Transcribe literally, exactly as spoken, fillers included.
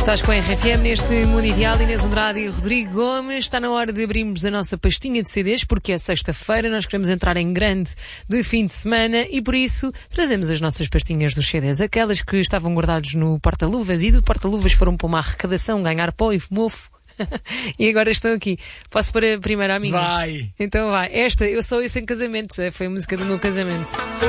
Estás com a R F M neste Mundo Ideal. Inês Andrade e Rodrigo Gomes. Está na hora de abrirmos a nossa pastinha de C Ds, porque é sexta-feira, nós queremos entrar em grande de fim de semana e por isso trazemos as nossas pastinhas dos C Ds, aquelas que estavam guardados no porta-luvas e do porta-luvas foram para uma arrecadação, ganhar pó e mofo. E agora estão aqui. Posso pôr a primeira a minha? Vai! Então vai. Esta, eu sou isso em casamentos. Foi a música do meu casamento.